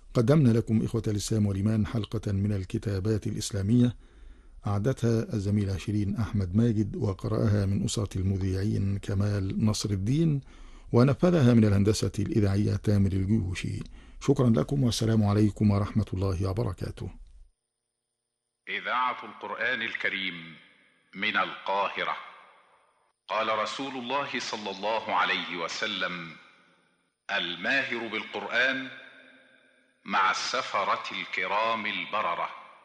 قدمنا لكم إخوة الإسلام والإيمان حلقة من الكتابات الإسلامية أعدتها الزميلة شيرين أحمد ماجد، وقرأها من أسرة المذيعين كمال نصر الدين، ونفذها من الهندسة الإذاعية تامر الجيوشي. شكرا لكم والسلام عليكم ورحمة الله وبركاته. إذاعة القرآن الكريم من القاهرة. قال رسول الله صلى الله عليه وسلم: الماهر بالقرآن مع السفرة الكرام البررة،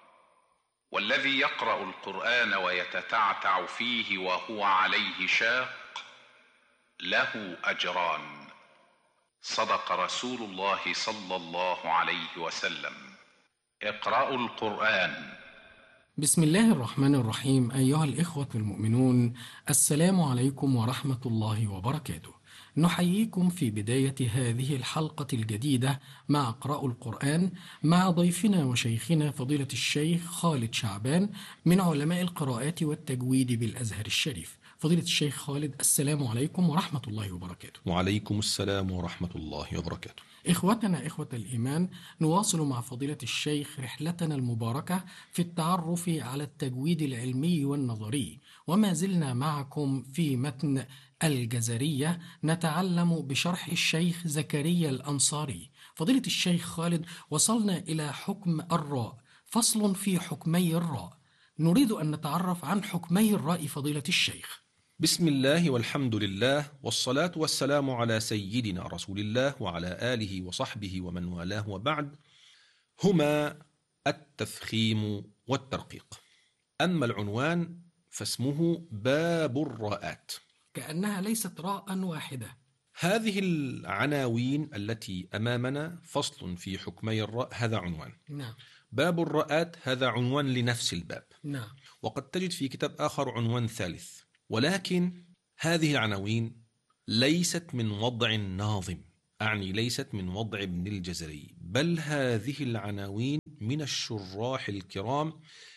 والذي يقرأ القرآن ويتتعتع فيه وهو عليه شاق له أجران. صدق رسول الله صلى الله عليه وسلم. اقرأوا القرآن. بسم الله الرحمن الرحيم. أيها الإخوة المؤمنون، السلام عليكم ورحمة الله وبركاته. نحييكم في بداية هذه الحلقة الجديدة مع اقرأوا القرآن مع ضيفنا وشيخنا فضيلة الشيخ خالد شعبان من علماء القراءات والتجويد بالأزهر الشريف. فضيلة الشيخ خالد، السلام عليكم ورحمة الله وبركاته. وعليكم السلام ورحمة الله وبركاته. إخوتنا إخوة الإيمان، نواصل مع فضيلة الشيخ رحلتنا المباركة في التعرف على التجويد العلمي والنظري، وما زلنا معكم في متن الجزرية نتعلم بشرح الشيخ زكريا الأنصاري. فضيلة الشيخ خالد، وصلنا إلى حكم الراء، فصل في حكمي الراء، نريد أن نتعرف عن حكمي الراء فضيلة الشيخ. بسم الله والحمد لله والصلاة والسلام على سيدنا رسول الله وعلى آله وصحبه ومن والاه، وبعد. هما التفخيم والترقيق. أما العنوان فاسمه باب الراءات، كأنها ليست راء واحدة. هذه العناوين التي أمامنا فصل في حكمي الراء، هذا عنوان. نعم. باب الراءات هذا عنوان لنفس الباب. نعم. وقد تجد في كتاب آخر عنوان ثالث، ولكن هذه العناوين ليست من وضع الناظم، أعني ليست من وضع ابن الجزري، بل هذه العناوين من الشراح الكرام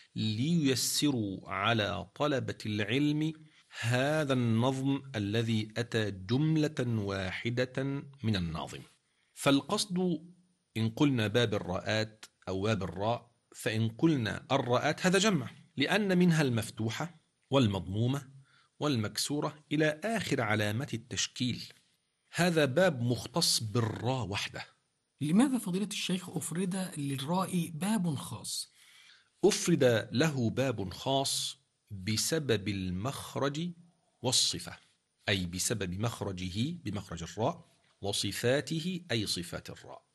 لييسروا على طلبة العلم هذا النظم الذي أتى جملة واحدة من الناظم. فالقصد إن قلنا باب الراءات أو باب الراء، فإن قلنا الراءات هذا جمع، لأن منها المفتوحة والمضمومة والمكسورة إلى آخر علامات التشكيل. هذا باب مختص بالراء وحده. لماذا فضيلة الشيخ أفرد للراء باب خاص؟ أفرد له باب خاص بسبب المخرج والصفة، أي بسبب مخرجه بمخرج الراء، وصفاته أي صفات الراء.